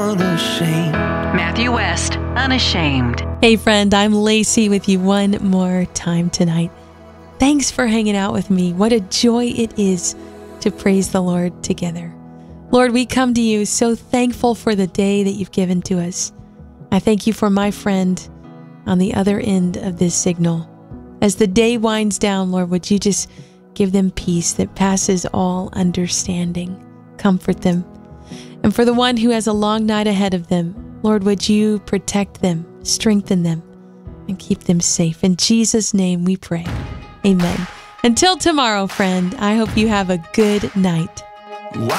Unashamed. Matthew West, Unashamed. Hey friend, I'm Lacey with you one more time tonight. Thanks for hanging out with me. What a joy it is to praise the Lord together. Lord, we come to you so thankful for the day that you've given to us. I thank you for my friend on the other end of this signal. As the day winds down, Lord, would you just give them peace that passes all understanding. Comfort them. And for the one who has a long night ahead of them, Lord, would you protect them, strengthen them, and keep them safe. In Jesus' name we pray. Amen. Until tomorrow, friend, I hope you have a good night. Why